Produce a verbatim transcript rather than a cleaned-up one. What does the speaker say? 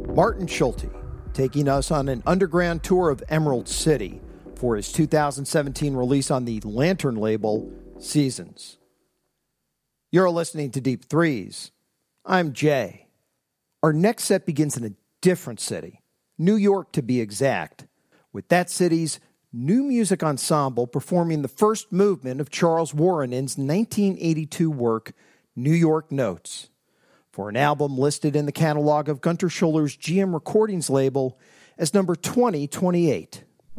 Martin Schulte, taking us on an underground tour of Emerald City for his two thousand seventeen release on the Lantern label, Seasons. You're listening to Deep Threes. I'm Jay. Our next set begins in a different city, New York to be exact, with that city's new music ensemble performing the first movement of Charles Woronen's nineteen eighty-two work, New York Notes, for an album listed in the catalog of Gunter Schuller's G M Recordings label as number twenty twenty-eight.